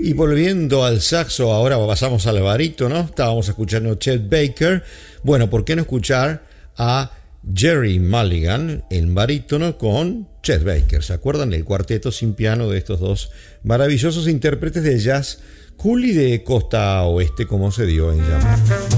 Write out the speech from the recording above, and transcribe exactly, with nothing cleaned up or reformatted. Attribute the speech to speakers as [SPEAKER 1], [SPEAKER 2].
[SPEAKER 1] Y volviendo al saxo, ahora pasamos al barítono. Estábamos escuchando Chet Baker. Bueno, ¿por qué no escuchar a Gerry Mulligan, el barítono, con Chet Baker? ¿Se acuerdan del cuarteto sin piano de estos dos maravillosos intérpretes de jazz cool y de costa oeste, como se dio en llamar?